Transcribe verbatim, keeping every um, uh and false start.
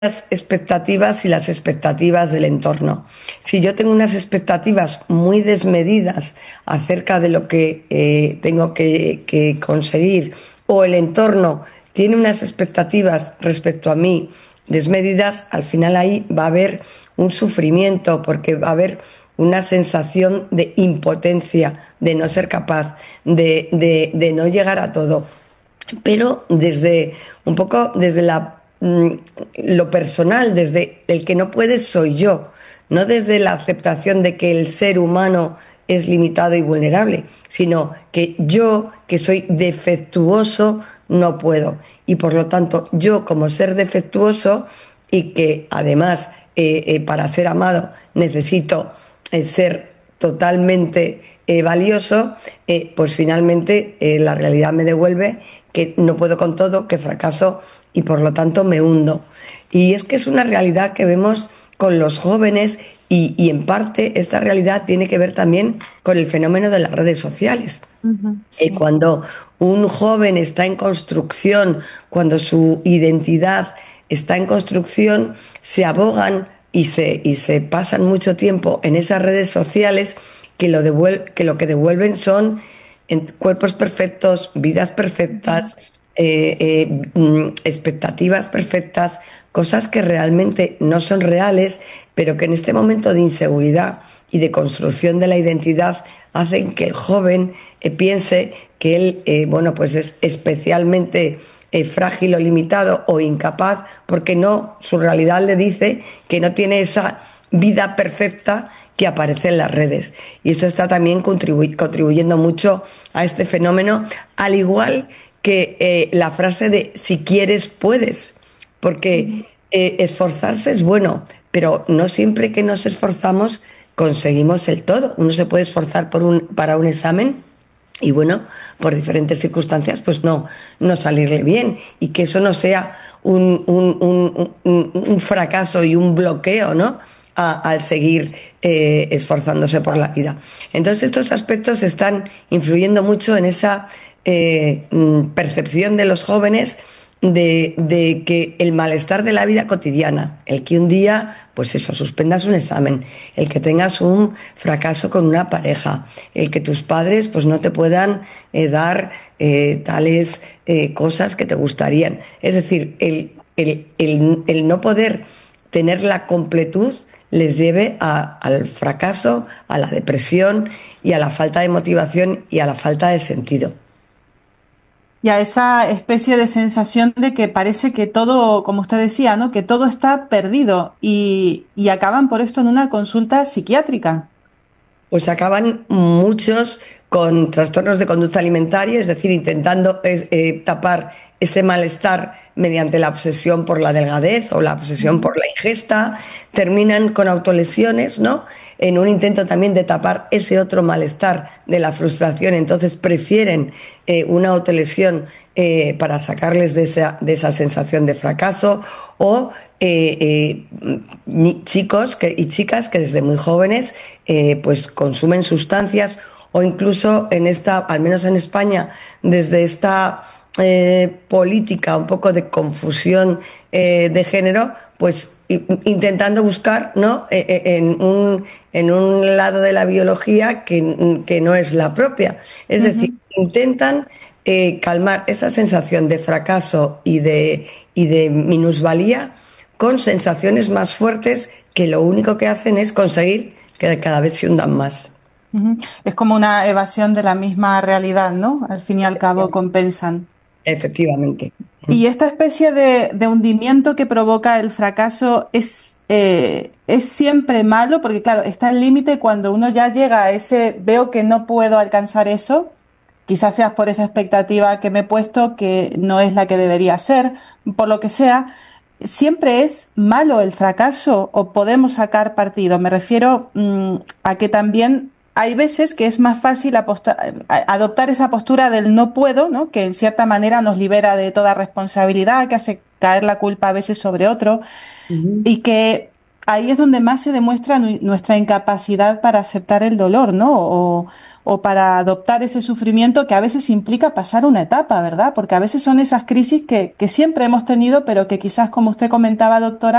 las expectativas y las expectativas del entorno. Si yo tengo unas expectativas muy desmedidas acerca de lo que eh, tengo que, que conseguir, o el entorno tiene unas expectativas respecto a mí desmedidas, al final ahí va a haber un sufrimiento, porque va a haber una sensación de impotencia, de no ser capaz, de, de, de no llegar a todo. Pero desde un poco desde la lo personal, desde el que no puede soy yo, no desde la aceptación de que el ser humano es limitado y vulnerable, sino que yo, que soy defectuoso, no puedo. Y por lo tanto, yo como ser defectuoso y que además eh, eh, para ser amado necesito eh, ser totalmente eh, valioso, eh, pues finalmente eh, la realidad me devuelve que no puedo con todo, que fracaso y por lo tanto me hundo. Y es que es una realidad que vemos con los jóvenes y, y en parte esta realidad tiene que ver también con el fenómeno de las redes sociales. Ujú, Eh, sí. cuando un joven está en construcción, cuando su identidad está en construcción, se abogan y se, y se pasan mucho tiempo en esas redes sociales que lo, devuel- que, lo que devuelven son en cuerpos perfectos, vidas Ujú. perfectas, eh, eh, mm, expectativas perfectas, cosas que realmente no son reales, pero que en este momento de inseguridad y de construcción de la identidad hacen que el joven eh, piense que él, eh, bueno, pues es especialmente eh, frágil o limitado o incapaz, porque no, su realidad le dice que no tiene esa vida perfecta que aparece en las redes. Y eso está también contribu contribuyendo mucho a este fenómeno, al igual que eh, la frase de si quieres, puedes. Porque Ujú. eh, esforzarse es bueno, pero no siempre que nos esforzamos conseguimos el todo. Uno se puede esforzar por un, para un examen y bueno, por diferentes circunstancias, pues no, no salirle bien y que eso no sea un, un, un, un, un fracaso y un bloqueo, ¿no? A, al seguir eh, esforzándose por la vida. Entonces estos aspectos están influyendo mucho en esa eh, percepción de los jóvenes de, de que el malestar de la vida cotidiana, el que un día, pues eso, suspendas un examen, el que tengas un fracaso con una pareja, el que tus padres pues no te puedan eh, dar eh, tales eh, cosas que te gustarían. Es decir, el, el, el, el no poder tener la completud les lleve a, al fracaso, a la depresión y a la falta de motivación y a la falta de sentido. Y a esa especie de sensación de que parece que todo, como usted decía, ¿no? Que todo está perdido y, y acaban por esto en una consulta psiquiátrica. Pues acaban muchos con trastornos de conducta alimentaria, es decir, intentando eh, eh, tapar ese malestar mediante la obsesión por la delgadez o la obsesión Ujú. por la ingesta, terminan con autolesiones, ¿no? En un intento también de tapar ese otro malestar de la frustración, entonces prefieren eh, una autolesión eh, para sacarles de esa, de esa sensación de fracaso o eh, eh, chicos que, y chicas que desde muy jóvenes eh, pues consumen sustancias o incluso en esta, al menos en España, desde esta eh, política un poco de confusión eh, de género, pues intentando buscar, ¿no? Eh, eh, en, un, en un lado de la biología que, que no es la propia. Es decir, Ujú. intentan eh, calmar esa sensación de fracaso y de, y de minusvalía con sensaciones más fuertes que lo único que hacen es conseguir que cada vez se hundan más. Ujú. Es como una evasión de la misma realidad, ¿no? Al fin y al cabo compensan. Efectivamente. Y esta especie de, de hundimiento que provoca el fracaso es, eh, es siempre malo, porque claro, está el límite cuando uno ya llega a ese, veo que no puedo alcanzar eso, quizás sea por esa expectativa que me he puesto, que no es la que debería ser, por lo que sea, siempre es malo el fracaso o podemos sacar partido. Me refiero mm, a que también hay veces que es más fácil aposta- a- adoptar esa postura del no puedo, ¿no? Que en cierta manera nos libera de toda responsabilidad, que hace caer la culpa a veces sobre otro Ujú. y que ahí es donde más se demuestra nu- nuestra incapacidad para aceptar el dolor, ¿no? O, o para adoptar ese sufrimiento que a veces implica pasar una etapa, ¿verdad? Porque a veces son esas crisis que, que siempre hemos tenido, pero que quizás, como usted comentaba, doctora,